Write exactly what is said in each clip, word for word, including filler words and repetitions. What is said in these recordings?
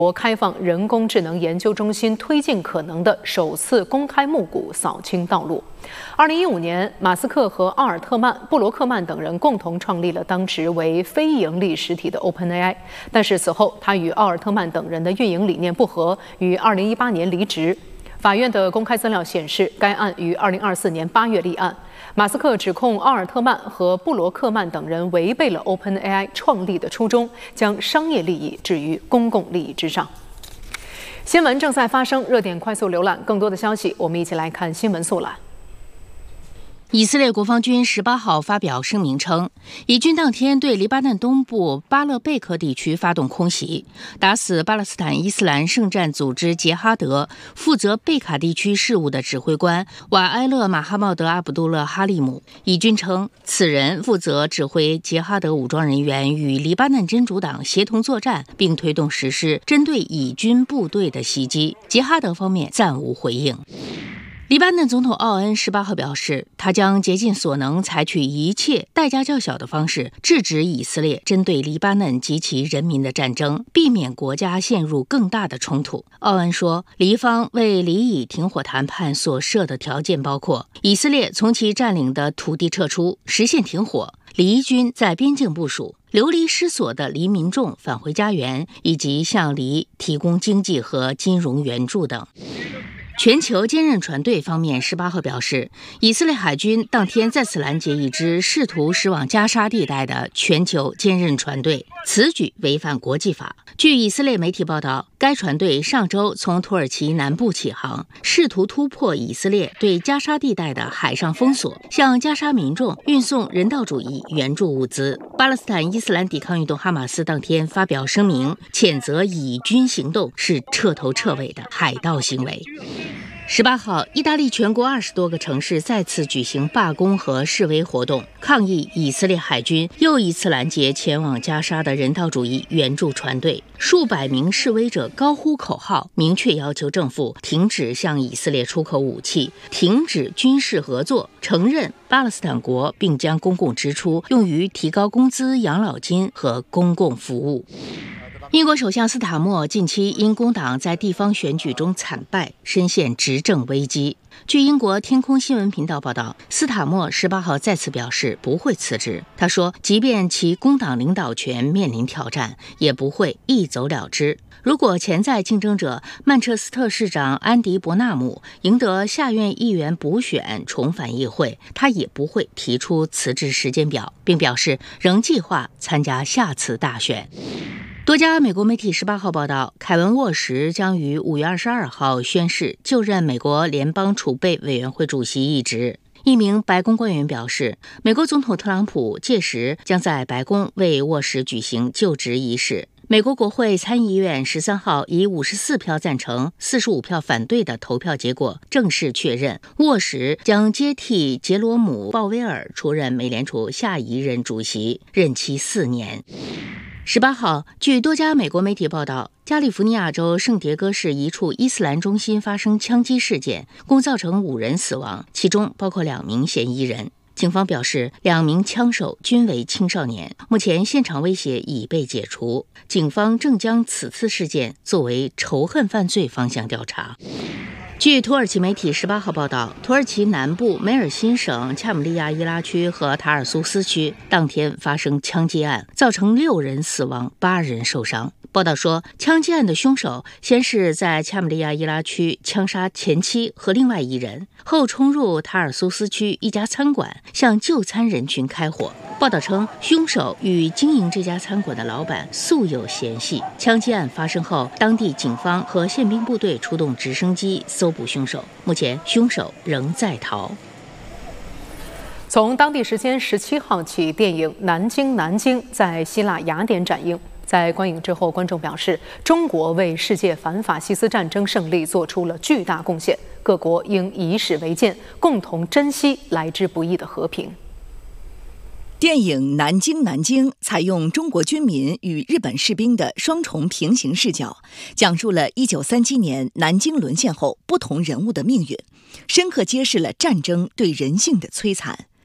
国开放人工智能研究中心推进可能的首次公开募股扫清道路。二零一五年，马斯克和奥尔特曼、布罗克曼等人共同创立了当时为非盈利实体的 OpenAI， 但是此后他与奥尔特曼等人的运营理念不合，于二零一八年离职。法院的公开资料显示，该案于二零二四年八月立案。马斯克指控奥尔特曼和布罗克曼等人违背了 OpenAI 创立的初衷，将商业利益置于公共利益之上。新闻正在发生，热点快速浏览更多的消息，我们一起来看新闻速览。 以色列国防军十八号发表声明称，以军当天对黎巴嫩东部巴勒贝克地区发动空袭，打死巴勒斯坦伊斯兰圣战组织杰哈德负责贝卡地区事务的指挥官瓦埃勒·马哈茂德·阿卜杜勒·哈利姆。以军称，此人负责指挥杰哈德武装人员与黎巴嫩真主党协同作战，并推动实施针对以军部队的袭击。杰哈德方面暂无回应。黎巴嫩总统奥恩十八号表示，他将竭尽所能采取一切代价较小的方式，制止以色列针对黎巴嫩及其人民的战争，避免国家陷入更大的冲突。奥恩说，黎方为离以停火谈判所设的条件包括以色列从其占领的土地撤出，实现停火，黎军在边境部署，流离失所的黎民众返回家园，以及向黎提供经济和金融援助等。全球坚韧船队方面十八号表示，以色列海军当天再次拦截一支试图驶往加沙地带的全球坚韧船队，此举违反国际法。据以色列媒体报道，该船队上周从土耳其南部起航，试图突破以色列对加沙地带的海上封锁，向加沙民众运送人道主义援助物资。巴勒斯坦伊斯兰抵抗运动哈马斯当天发表声明，谴责以军行动是彻头彻尾的海盗行为。十八号，意大利全国二十多个城市再次举行罢工和示威活动，抗议以色列海军又一次拦截前往加沙的人道主义援助船队。数百名示威者高呼口号，明确要求政府停止向以色列出口武器，停止军事合作，承认巴勒斯坦国，并将公共支出用于提高工资、养老金和公共服务。英国首相斯塔默近期因工党在地方选举中惨败，深陷执政危机。据英国天空新闻频道报道，斯塔默十八号再次表示不会辞职。他说，即便其工党领导权面临挑战，也不会一走了之。如果潜在竞争者曼彻斯特市长安迪·伯纳姆赢得下院议员补选重返议会，他也不会提出辞职时间表，并表示仍计划参加下次大选。多家美国媒体十八号报道，凯文·沃什将于五月二十二号宣誓就任美国联邦储备委员会主席一职。一名白宫官员表示，美国总统特朗普届时将在白宫为沃什举行就职仪式。美国国会参议院十三号以五十四票赞成、四十五票反对的投票结果，正式确认沃什将接替杰罗姆·鲍威尔出任美联储下一任主席，任期四年。十八号，据多家美国媒体报道，加利福尼亚州圣迭戈市一处伊斯兰中心发生枪击事件，共造成五人死亡，其中包括两名嫌疑人。警方表示，两名枪手均为青少年，目前现场威胁已被解除。警方正将此次事件作为仇恨犯罪方向调查。据土耳其媒体十八号报道，土耳其南部梅尔辛省恰姆利亚伊拉区和塔尔苏斯区当天发生枪击案，造成六人死亡，八人受伤。报道说，枪击案的凶手先是在恰姆利亚伊拉区枪杀前妻和另外一人，后冲入塔尔苏斯区一家餐馆，向就餐人群开火。报道称，凶手与经营这家餐馆的老板素有嫌隙。枪击案发生后，当地警方和宪兵部队出动直升机搜捕凶手，目前凶手仍在逃。 从当地时间十七号起，电影《南京南京》在希腊雅典展映。在观影之后，观众表示，中国为世界反法西斯战争胜利做出了巨大贡献，各国应以史为鉴，共同珍惜来之不易的和平。 电影《南京南京》采用中国军民与日本士兵的双重平行视角，讲述了一九三七年南京沦陷后不同人物的命运，深刻揭示了战争对人性的摧残。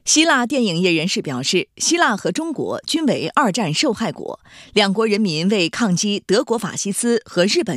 希腊电影业人士表示，希腊和中国均为二战受害国，两国人民为抗击德国法西斯和日本